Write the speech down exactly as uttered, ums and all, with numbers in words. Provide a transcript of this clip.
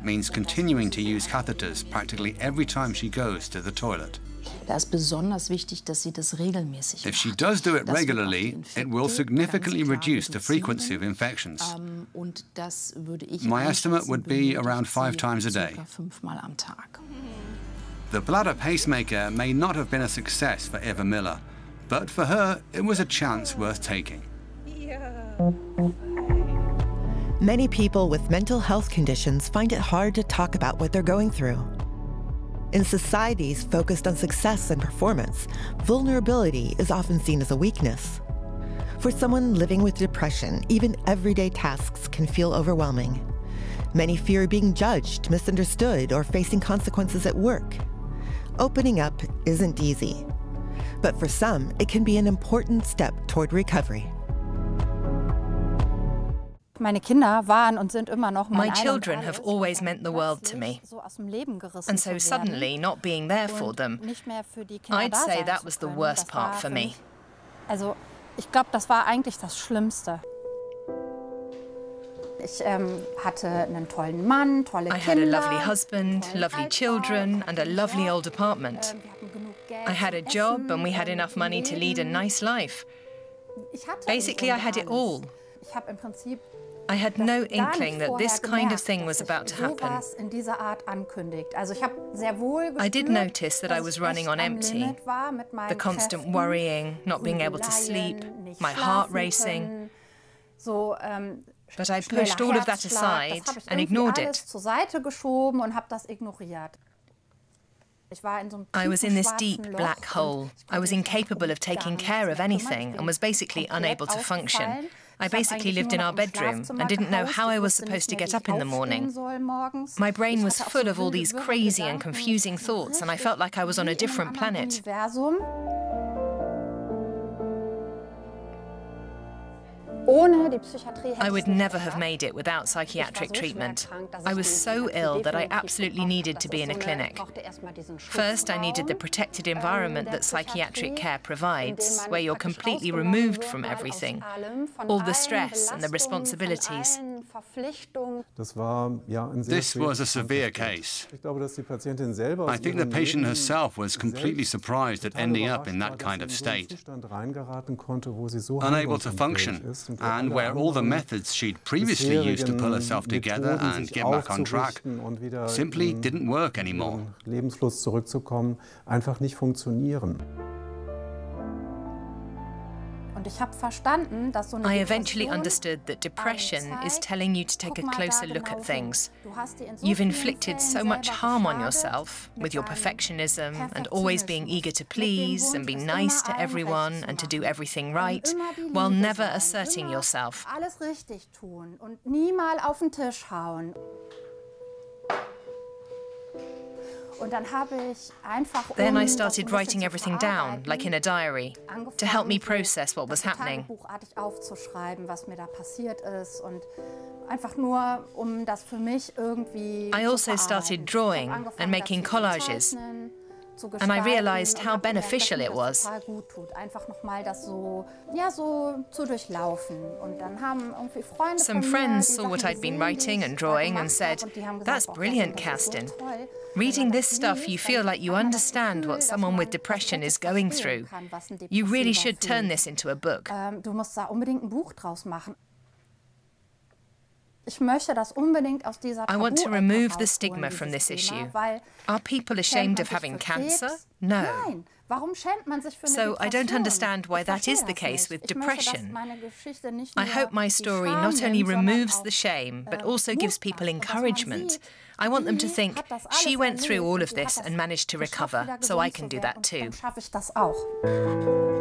means continuing to use catheters practically every time she goes to the toilet. Da ist besonders wichtig, dass sie das regelmäßig If she macht. does do it Das wird regularly, auch die it will Infekte significantly ganz klar reduce the frequency of reduzieren. infections. Ähm, und das würde ich My estimate would be benötigt around five sie times a day. circa fünfmal am Tag. The bladder pacemaker may not have been a success for Eva Miller, but for her, it was a chance worth taking. Many people with mental health conditions find it hard to talk about what they're going through. In societies focused on success and performance, vulnerability is often seen as a weakness. For someone living with depression, even everyday tasks can feel overwhelming. Many fear being judged, misunderstood, or facing consequences at work. Opening up isn't easy, but for some, it can be an important step toward recovery. Meine Kinder waren und sind immer noch My children have always meant the world to me. And so suddenly, not being there for them, I'd say that was the worst part for me. Also, ich glaube, das war eigentlich das Schlimmste. Ich ähm, hatte einen tollen Mann, tolle I Kinder. had a lovely husband, lovely children, and a lovely old apartment. I had a job and we had enough money to lead a nice life. Basically, I had it all. Ich habe im Prinzip I had no inkling that this kind of thing was about to happen. in dieser Art ankündigt. Also ich habe sehr wohl I did gespürt, notice that I dass was ich running echt on am empty. Limit war mit meinen The constant Kräften, worrying, not being able to sleep, Grübeleien, nicht my heart schlafen racing. können. So, ähm, But I schneller pushed all of that Herzschlag, aside das habe ich and irgendwie ignored alles it. zur Seite geschoben und habe das ignoriert. Ich war in so einem I was in this tiefen deep schwarzen black Loch hole. und ich I was konnte mich incapable of um gar taking nichts care mehr of kümmern. anything Ich and was bin basically komplett unable to function. aufgefallen. I Ich habe basically eigentlich lived in nur our noch im bedroom Schlafzimmer and didn't know gehaust. how I Ich was wusste supposed to nicht mehr, get wie up in the ich morning. aufstehen soll morgens. My brain Ich was hatte auch full so of all these wirre crazy and Gedanken. confusing Ich war thoughts, and I richtig felt like I was on a wie in einem different anderen planet. Universum. Ohne die Psychiatrie hätte I ich would es nicht never have geschafft. made it without Ich war psychiatric so schwer treatment. krank, dass I ich was die so ill that I definitiv absolutely gebraucht needed habe. to Das be ist in a so eine- clinic. ich brauchte erst mal diesen First, I needed the Schutzraum, protected ähm, environment der that psychiatric Psychiatrie, care in provides, dem man where you're praktisch completely rausgenommen removed wird, from mal aus everything. allem, von All the allen stress and the Belastungen, responsibilities. von allen Verpflichtungen. Das war, ja, ein sehr This was a schweres severe Krankheitsbild. case. Ich glaube, dass die Patientin selber aus I think the ihrem patient Leben herself was completely selbst surprised at total ending up in überrascht that war, kind of dass sie in so einen state. Zustand reingeraten konnte, wo sie so Unable to handlungsunfähig function, ist und wo and alle where all the anderen methods she'd previously used to pull herself bisherigen together Methoden, and sich get back on track aufzurichten und wieder simply in didn't work anymore. ihren Lebensfluss zurückzukommen, einfach nicht funktionieren. Und ich habe verstanden, dass so eine I eventually Depression understood that depression einem is zeigt, telling you to take guck a mal da closer look genau at hin. things. Du hast dir in so You've vielen inflicted Fällen so much selber harm on geschadet yourself mit with your deinem perfectionism and always being eager to Perfektionismus, mit dem please and be Wunsch, es nice immer to allen everyone recht zu and to do machen. everything Und right, immer die while Liebe never sein, asserting immer yourself. alles richtig tun und nie mal auf den Tisch hauen. Und dann habe ich einfach, Then um I das started ein bisschen writing zu everything down, like in a diary, to help me angefangen, process what was das happening. tagebuchartig aufzuschreiben, was mir da passiert ist und einfach nur, um das für mich irgendwie I zu also started verarbeiten. drawing Ich habe angefangen, and making das zu collages. zeichnen, zu And I realized gestalten how und habe gemerkt, beneficial dass it mir was. das total gut tut, einfach nochmal das so, ja, so zu durchlaufen. Und dann haben irgendwie Freunde Some von mir friends die saw Sachen what I'd been gesehen, writing die and ich da drawing gemacht and said, habe, und die haben gesagt, "That's "Boah, brilliant, Kerstin, das ist so Kerstin. toll." Reading Wenn man this das stuff, liest, you dann feel like you hat man das understand Gefühl, what dass someone man with depression das is going verstehen through. kann, was ein You really Depressiver should turn fühlt. this into a book." Ähm, du musst da unbedingt ein Buch draus machen. Ich möchte das unbedingt aus dieser I want to Tabu-Ecke remove the rausholen, stigma from dieses this Thema, issue. weil Are people schämt ashamed man of sich having für cancer? Krebs? No. Nein. Warum schämt man sich für eine So I don't Depression? understand why Ich that is verstehe the das case nicht. with Ich möchte, dass depression. meine Geschichte nicht I nur hope my die story Scham not only nimmt, sondern removes auch, the shame, but äh, also Mut gives people macht. Und dass man encouragement. sieht, I want them to die think, hat das alles she went through erlebt all und of die hat this das and managed to geschafft, recover, wieder so I gesund can zu do werden. that too. Und dann schaffe ich das auch.